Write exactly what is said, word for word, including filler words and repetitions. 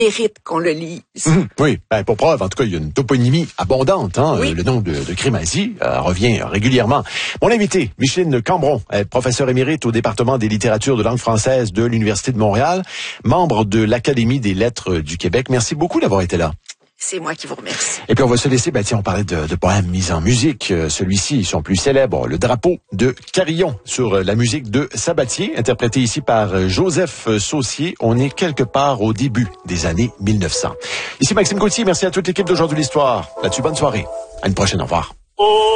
mérite qu'on le lise. Mmh, oui, ben, pour preuve, en tout cas, il y a une toponymie abondante. Hein? Oui. Le nom de, de Crémazie euh, revient régulièrement. Mon invité, Micheline Cambron, est professeure émérite au département des littératures de langue française de l'Université de Montréal, membre de l'Académie des lettres du Québec. Merci beaucoup d'avoir été là. C'est moi qui vous remercie. Et puis on va se laisser, ben tiens, on parlait de, de poèmes mis en musique. Euh, celui-ci, son plus célèbre, Le Drapeau de Carillon, sur euh, la musique de Sabatier, interprété ici par euh, Joseph Saucier. On est quelque part au début des années mille neuf cents. Ici Maxime Gauthier, merci à toute l'équipe d'Aujourd'hui l'Histoire. Là-dessus, bonne soirée. À une prochaine, au revoir. Oh